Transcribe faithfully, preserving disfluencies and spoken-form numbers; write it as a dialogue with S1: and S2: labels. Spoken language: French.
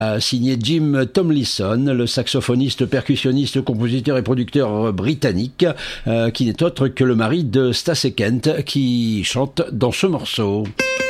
S1: signé Jim Tomlinson, le saxophoniste, percussionniste, compositeur et producteur britannique, euh, qui n'est autre que le mari de Stacey Kent, qui chante dans ce morceau.